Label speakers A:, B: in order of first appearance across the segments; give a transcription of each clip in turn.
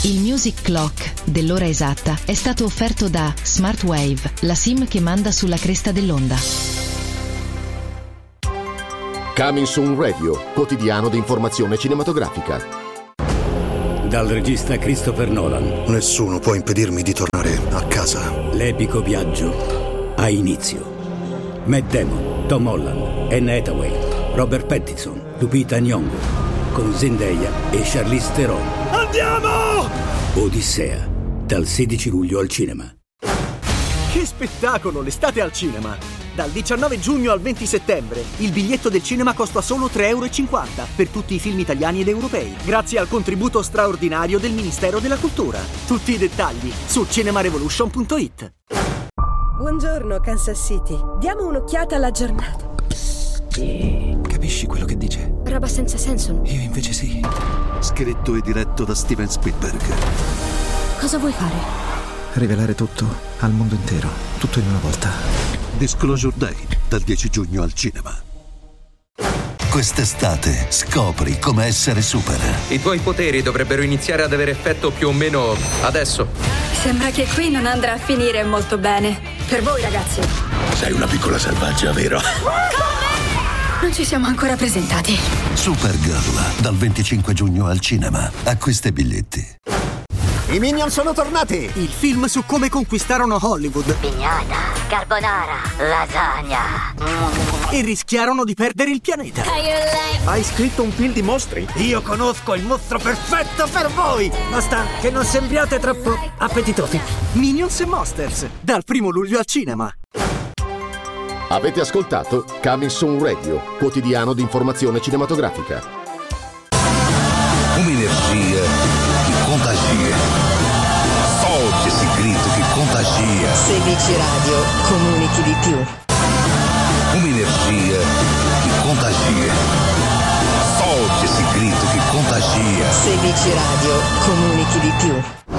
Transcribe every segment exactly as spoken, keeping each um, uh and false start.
A: Il Music Clock dell'ora esatta è stato offerto da Smartwave, la SIM che manda sulla cresta dell'onda.
B: Coming Soon Radio, quotidiano di informazione cinematografica.
C: Dal regista Christopher Nolan.
D: Nessuno può impedirmi di tornare a casa.
C: L'epico viaggio ha inizio. Matt Damon, Tom Holland, Anne Hathaway, Robert Pattinson, Lupita Nyong'o, con Zendaya e Charlize Theron.
E: Andiamo!
C: Odissea, dal sedici luglio al cinema.
E: Che spettacolo, l'estate al cinema! Dal diciannove giugno al venti settembre, il biglietto del cinema costa solo tre euro e cinquanta per tutti i film italiani ed europei, grazie al contributo straordinario del Ministero della Cultura. Tutti i dettagli su cinemarevolution punto it.
F: Buongiorno, Kansas City. Diamo un'occhiata alla giornata.
G: Capisci quello che dice?
F: Roba senza senso.
G: Io invece sì.
D: Scritto e diretto da Steven Spielberg.
F: Cosa vuoi fare?
G: Rivelare tutto al mondo intero, tutto in una volta.
D: Disclosure Day, dal dieci giugno al cinema.
H: Quest'estate scopri come essere super.
I: I tuoi poteri dovrebbero iniziare ad avere effetto più o meno adesso.
F: Sembra che qui non andrà a finire molto bene. Per voi, ragazzi.
H: Sei una piccola selvaggia, vero?
F: Non ci siamo ancora presentati.
H: Supergirl, dal venticinque giugno al cinema. Acquista i biglietti.
E: I Minion sono tornati! Il film su come conquistarono Hollywood.
J: Pignata, carbonara, lasagna.
E: E rischiarono di perdere il pianeta. Hai scritto un film di mostri? Io conosco il mostro perfetto per voi! Basta che non sembriate troppo appetitosi. Minions e Monsters, dal primo luglio al cinema.
B: Avete ascoltato Coming Soon Radio, quotidiano di informazione cinematografica.
H: Un'energia che contagia. Forte esse grito che contagia.
A: Sedici Radio, comunichi di più.
H: Un'energia che contagia. Forte esse grito che contagia.
A: Sedici Radio, comunichi di più.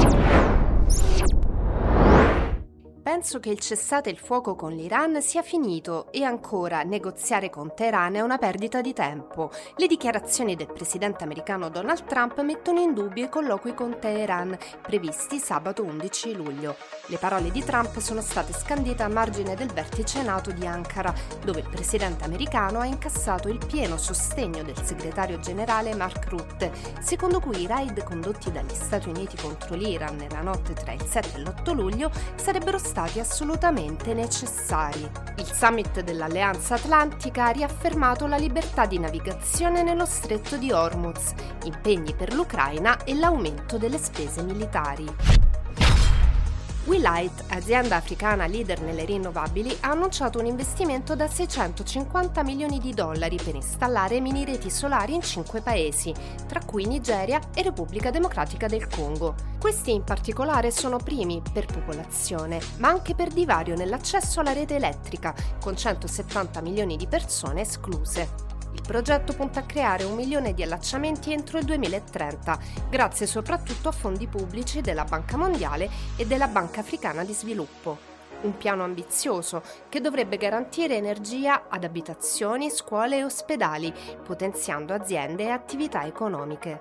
K: Penso che il cessate il fuoco con l'Iran sia finito e ancora negoziare con Teheran è una perdita di tempo. Le dichiarazioni del presidente americano Donald Trump mettono in dubbio i colloqui con Teheran, previsti sabato undici luglio. Le parole di Trump sono state scandite a margine del vertice NATO di Ankara, dove il presidente americano ha incassato il pieno sostegno del segretario generale Mark Rutte, secondo cui i raid condotti dagli Stati Uniti contro l'Iran nella notte tra il sette e l'otto luglio sarebbero stati assolutamente necessari. Il summit dell'Alleanza Atlantica ha riaffermato la libertà di navigazione nello stretto di Hormuz, impegni per l'Ucraina e l'aumento delle spese militari. Wilight, azienda africana leader nelle rinnovabili, ha annunciato un investimento da seicentocinquanta milioni di dollari per installare mini reti solari in cinque paesi, tra cui Nigeria e Repubblica Democratica del Congo. Questi in particolare sono primi per popolazione, ma anche per divario nell'accesso alla rete elettrica, con centosettanta milioni di persone escluse. Il progetto punta a creare un milione di allacciamenti entro il duemilatrenta, grazie soprattutto a fondi pubblici della Banca Mondiale e della Banca Africana di Sviluppo. Un piano ambizioso che dovrebbe garantire energia ad abitazioni, scuole e ospedali, potenziando aziende e attività economiche.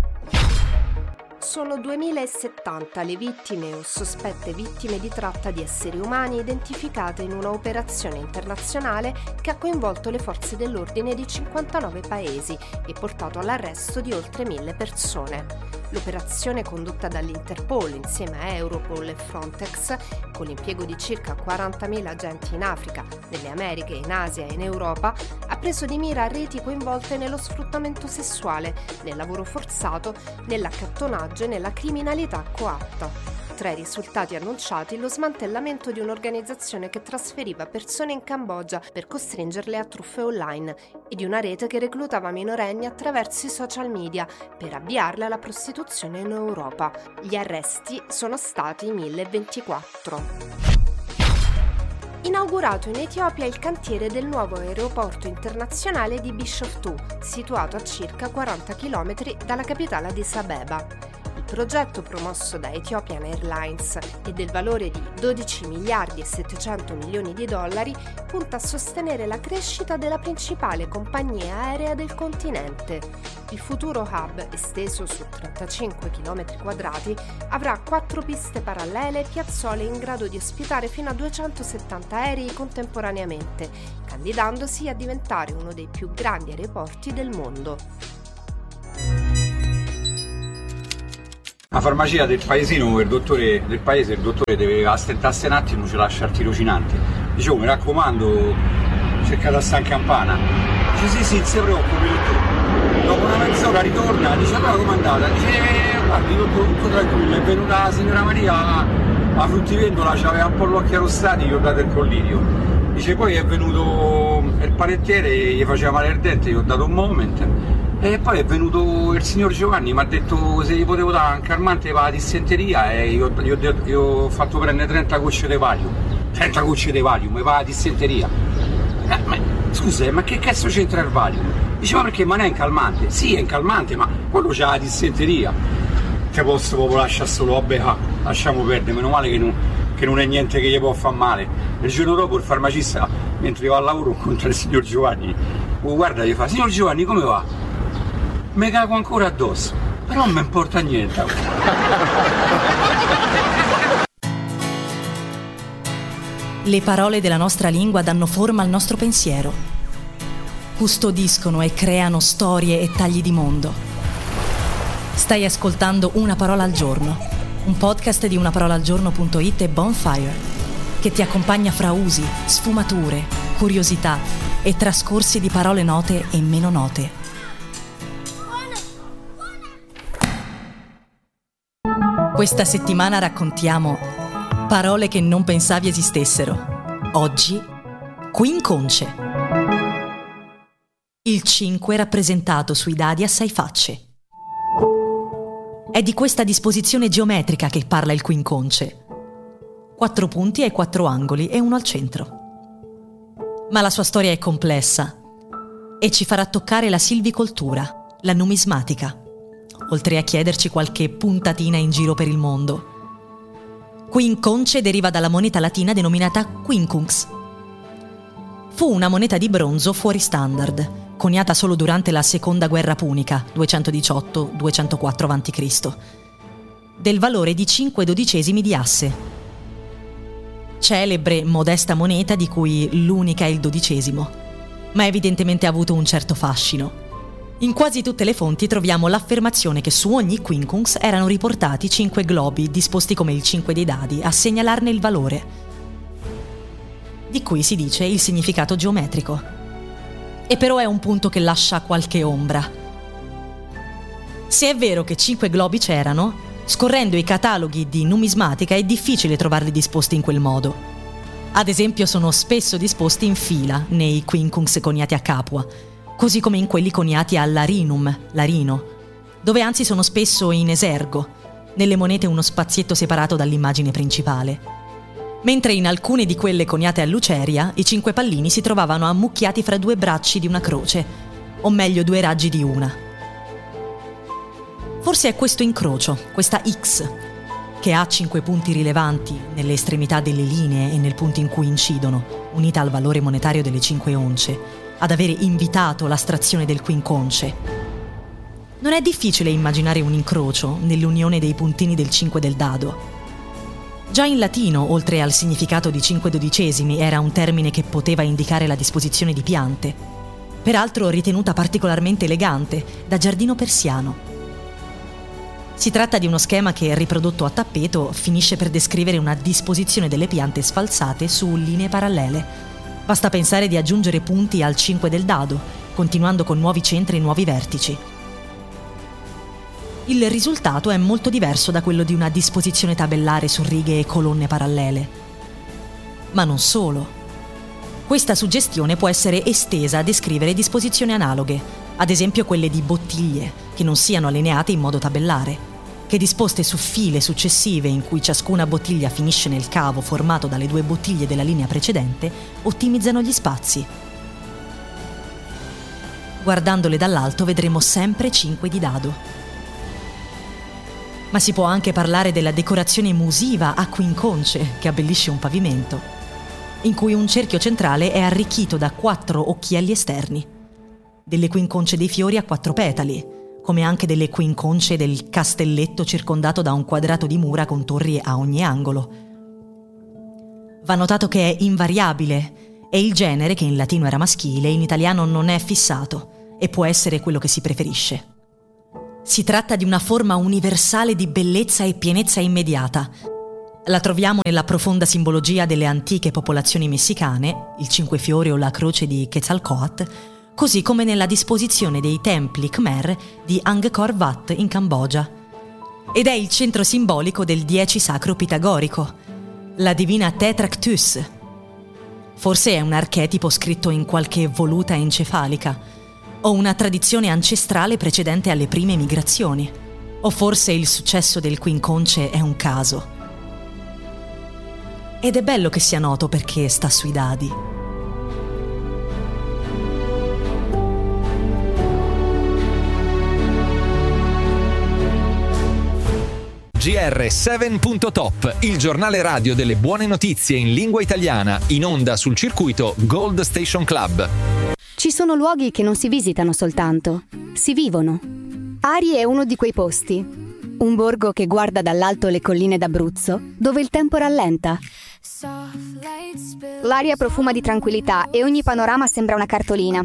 K: Sono duemilasettanta le vittime o sospette vittime di tratta di esseri umani identificate in una operazione internazionale che ha coinvolto le forze dell'ordine di cinquantanove paesi e portato all'arresto di oltre mille persone. L'operazione, condotta dall'Interpol insieme a Europol e Frontex, con l'impiego di circa quarantamila agenti in Africa, nelle Americhe, in Asia e in Europa, ha preso di mira reti coinvolte nello sfruttamento sessuale, nel lavoro forzato, nell'accattonaggio e nella criminalità coatta. Tra i risultati annunciati lo smantellamento di un'organizzazione che trasferiva persone in Cambogia per costringerle a truffe online e di una rete che reclutava minorenni attraverso i social media per avviarle alla prostituzione in Europa. Gli arresti sono stati milleventisquattro. Inaugurato in Etiopia il cantiere del nuovo aeroporto internazionale di Bishoftu, situato a circa quaranta chilometri dalla capitale Addis Abeba. Il progetto promosso da Ethiopian Airlines e del valore di dodici miliardi e settecento milioni di dollari punta a sostenere la crescita della principale compagnia aerea del continente. Il futuro hub, esteso su trentacinque chilometri quadrati, avrà quattro piste parallele e piazzole in grado di ospitare fino a duecentosettanta aerei contemporaneamente, candidandosi a diventare uno dei più grandi aeroporti del mondo.
L: La farmacia del paesino, il dottore del paese, il dottore deve astentarsi un attimo, ci lascia il tirocinante. Dicevo, mi raccomando, cercate a sta in campana. Dice sì sì, non si preoccupi, dottore. Dopo una mezz'ora ritorna, dice allora com'è andata? Dice eh, guardi, tutto, tutto tranquillo, è venuta la signora Maria, la fruttivendola, c'aveva un po' l'occhi arrostati, gli ho dato il collirio. Dice poi è venuto il panettiere, gli faceva male il dente, gli ho dato un moment. E poi è venuto il signor Giovanni, mi ha detto se gli potevo dare un calmante per la dissenteria e io gli ho fatto prendere trenta gocce di Valium. trenta gocce di Valium e va la dissenteria. Eh, ma, scusa, ma che cazzo c'entra il Valium? Diceva perché ma non è un calmante? Sì, è un calmante, ma quello c'ha la dissenteria. Che posso proprio lasciare solo, vabbè, ah, lasciamo perdere, meno male che non, che non è niente che gli può far male. Il giorno dopo il farmacista, mentre va al lavoro, incontra il signor Giovanni. Oh, guarda, gli fa, signor Giovanni, come va? Mi cago ancora addosso, però non mi importa niente.
M: Le parole della nostra lingua danno forma al nostro pensiero, custodiscono e creano storie e tagli di mondo. Stai ascoltando Una parola al giorno, un podcast di unaparolaalgiorno punto it e Bonfire, che ti accompagna fra usi, sfumature, curiosità e trascorsi di parole note e meno note. Questa settimana raccontiamo parole che non pensavi esistessero. Oggi, quinconce. Il cinque rappresentato sui dadi a sei facce. È di questa disposizione geometrica che parla il quinconce. Quattro punti ai quattro angoli e uno al centro. Ma la sua storia è complessa e ci farà toccare la silvicoltura, la numismatica, oltre a chiederci qualche puntatina in giro per il mondo. Quinconce deriva dalla moneta latina denominata quincunx. Fu una moneta di bronzo fuori standard, coniata solo durante la seconda guerra punica, duecentodiciotto duecentoquattro avanti Cristo, del valore di cinque dodicesimi di asse. Celebre, modesta moneta di cui l'unica è il dodicesimo, ma evidentemente ha avuto un certo fascino. In quasi tutte le fonti troviamo l'affermazione che su ogni quincunx erano riportati cinque globi disposti come il cinque dei dadi a segnalarne il valore, di cui si dice il significato geometrico. E però è un punto che lascia qualche ombra. Se è vero che cinque globi c'erano, scorrendo i cataloghi di numismatica è difficile trovarli disposti in quel modo. Ad esempio sono spesso disposti in fila nei quincunx coniati a Capua, così come in quelli coniati al larinum, larino, dove anzi sono spesso in esergo, nelle monete uno spazietto separato dall'immagine principale. Mentre in alcune di quelle coniate a luceria, i cinque pallini si trovavano ammucchiati fra due bracci di una croce, o meglio due raggi di una. Forse è questo incrocio, questa X, che ha cinque punti rilevanti nelle estremità delle linee e nel punto in cui incidono, unita al valore monetario delle cinque once, ad avere invitato l'astrazione del quinconce. Non è difficile immaginare un incrocio nell'unione dei puntini del cinque del dado. Già in latino, oltre al significato di cinque dodicesimi, era un termine che poteva indicare la disposizione di piante, peraltro ritenuta particolarmente elegante, da giardino persiano. Si tratta di uno schema che, riprodotto a tappeto, finisce per descrivere una disposizione delle piante sfalsate su linee parallele. Basta pensare di aggiungere punti al cinque del dado, continuando con nuovi centri e nuovi vertici. Il risultato è molto diverso da quello di una disposizione tabellare su righe e colonne parallele. Ma non solo. Questa suggestione può essere estesa a descrivere disposizioni analoghe, ad esempio quelle di bottiglie, che non siano allineate in modo tabellare, che disposte su file successive in cui ciascuna bottiglia finisce nel cavo formato dalle due bottiglie della linea precedente, ottimizzano gli spazi. Guardandole dall'alto vedremo sempre cinque di dado. Ma si può anche parlare della decorazione musiva a quinconce che abbellisce un pavimento, in cui un cerchio centrale è arricchito da quattro occhielli esterni, delle quinconce dei fiori a quattro petali, come anche delle quinconce del castelletto circondato da un quadrato di mura con torri a ogni angolo. Va notato che è invariabile e il genere, che in latino era maschile, in italiano non è fissato e può essere quello che si preferisce. Si tratta di una forma universale di bellezza e pienezza immediata. La troviamo nella profonda simbologia delle antiche popolazioni messicane, il cinque fiori o la croce di Quetzalcoatl, così come nella disposizione dei templi Khmer di Angkor Wat in Cambogia. Ed è il centro simbolico del dieci sacro pitagorico, la divina Tetractus. Forse è un archetipo scritto in qualche voluta encefalica, o una tradizione ancestrale precedente alle prime migrazioni, o forse il successo del quinconce è un caso. Ed è bello che sia noto perché sta sui dadi.
N: G R sette punto top, il giornale radio delle buone notizie in lingua italiana, in onda sul circuito Gold Station Club.
O: Ci sono luoghi che non si visitano soltanto, si vivono. Ari è uno di quei posti. Un borgo che guarda dall'alto le colline d'Abruzzo, dove il tempo rallenta. L'aria profuma di tranquillità e ogni panorama sembra una cartolina.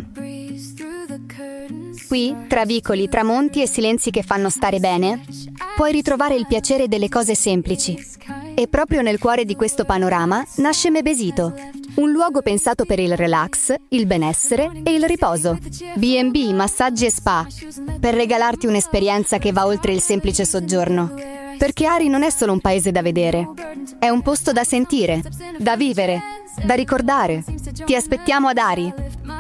O: Qui, tra vicoli, tramonti e silenzi che fanno stare bene, puoi ritrovare il piacere delle cose semplici. E proprio nel cuore di questo panorama nasce Mebesito, un luogo pensato per il relax, il benessere e il riposo. B and B, massaggi e spa, per regalarti un'esperienza che va oltre il semplice soggiorno. Perché Ari non è solo un paese da vedere, è un posto da sentire, da vivere, da ricordare. Ti aspettiamo ad Ari.